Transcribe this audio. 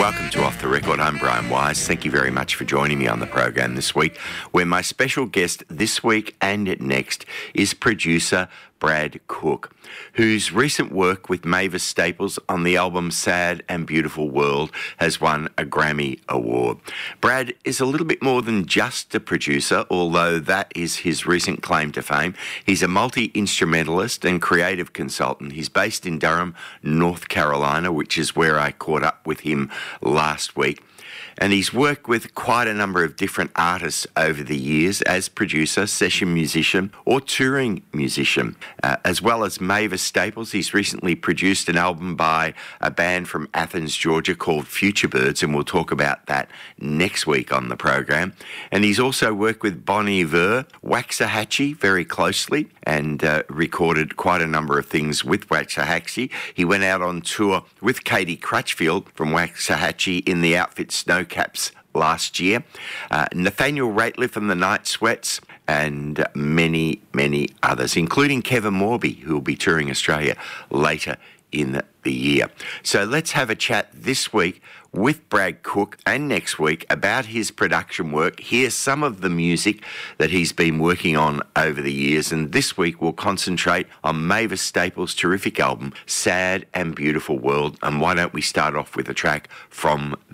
Welcome to Off the Record. I'm Brian Wise. Thank you very much for joining me on the program this week, where my special guest this week and next is producer Brad Cook, whose recent work with Mavis Staples on the album Sad and Beautiful World has won a Grammy Award. Brad is a little bit more than just a producer, although that is his recent claim to fame. He's a multi-instrumentalist and creative consultant. He's based in Durham, North Carolina, which is where I caught up with him last week. And he's worked with quite a number of different artists over the years as producer, session musician or touring musician. As well as Mavis Staples, he's recently produced an album by a band from Athens, Georgia called Future Birds, and we'll talk about that next week on the program. And he's also worked with Bon Iver, Waxahachie very closely, and recorded quite a number of things with Waxahachie. He went out on tour with Katie Crutchfield from Waxahachie in the outfit Snowcaps last year, Nathaniel Rateliff and the Night Sweats, and many, many others, including Kevin Morby, who will be touring Australia later in the year. So let's have a chat this week with Brad Cook and next week about his production work. Here's some of the music that he's been working on over the years, and this week we'll concentrate on Mavis Staples' terrific album, Sad and Beautiful World. And why don't we start off with a track from